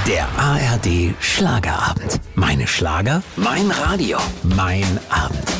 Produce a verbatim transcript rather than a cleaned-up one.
Der A R D Schlagerabend. Meine Schlager, mein Radio, mein Abend.